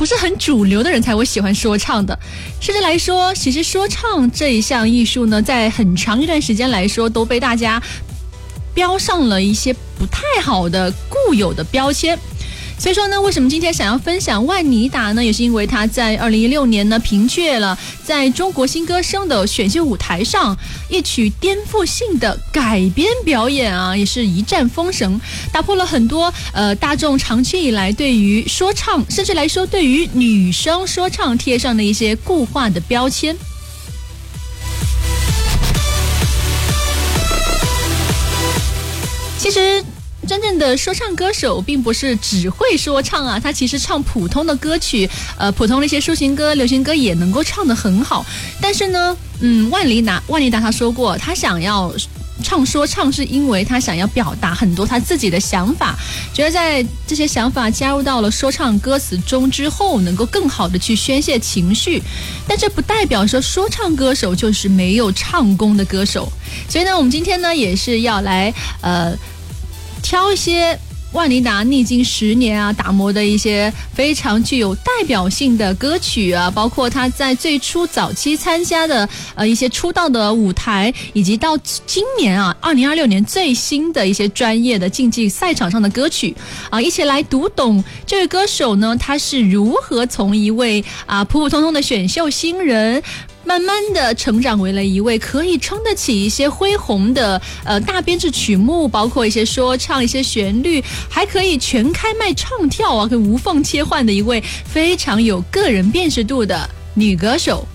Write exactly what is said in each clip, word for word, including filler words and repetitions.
不是很主流的人才会喜欢说唱的。甚至来说，其实说唱这一项艺术呢，在很长一段时间来说都被大家标上了一些不太好的固有的标签。所以说呢，为什么今天想要分享万妮达呢？也是因为他在二零一六年呢，凭借了在中国新歌声的选秀舞台上一曲颠覆性的改编表演啊，也是一战封神，打破了很多呃大众长期以来对于说唱，甚至来说对于女生说唱贴上的一些固化的标签。其实真正的说唱歌手并不是只会说唱啊，他其实唱普通的歌曲，呃，普通的一些抒情歌、流行歌也能够唱得很好。但是呢，嗯，万妮达，万妮达他说过，他想要唱说唱是因为他想要表达很多他自己的想法，觉得在这些想法加入到了说唱歌词中之后，能够更好的去宣泄情绪。但这不代表说说唱歌手就是没有唱功的歌手。所以呢，我们今天呢也是要来呃。挑一些万妮达历经十年啊打磨的一些非常具有代表性的歌曲啊，包括他在最初早期参加的呃一些出道的舞台，以及到今年啊二零二六年最新的一些专业的竞技赛场上的歌曲啊，一起来读懂这位歌手呢，他是如何从一位啊普普通通的选秀新人，慢慢的成长为了一位可以撑得起一些恢宏的呃大编制曲目，包括一些说唱、一些旋律，还可以全开麦唱跳啊，可以无缝切换的一位非常有个人辨识度的女歌手。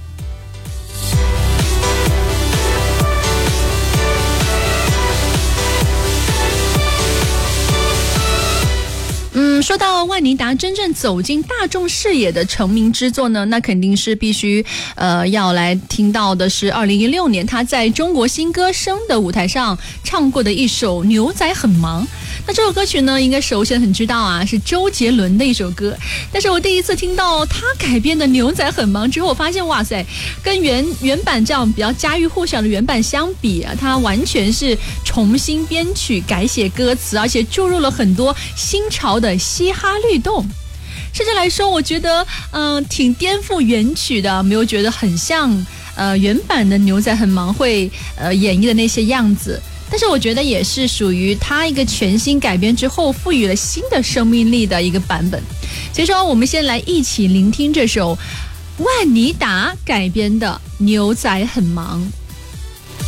嗯，说到万妮达真正走进大众视野的成名之作呢，那肯定是必须呃要来听到的是二零一六年她在中国新歌声的舞台上唱过的一首《牛仔很忙》。那这首歌曲呢，应该熟悉的很知道啊，是周杰伦的一首歌。但是我第一次听到他改编的《牛仔很忙》之后，我发现哇塞，跟原原版这样比较家喻户晓的原版相比啊，它完全是重新编曲、改写歌词，而且注入了很多新潮的嘻哈律动。甚至来说，我觉得嗯、呃，挺颠覆原曲的，没有觉得很像呃原版的《牛仔很忙》会呃演绎的那些样子。但是我觉得也是属于他一个全新改编之后赋予了新的生命力的一个版本。所以说我们先来一起聆听这首万妮达改编的《牛仔很忙》。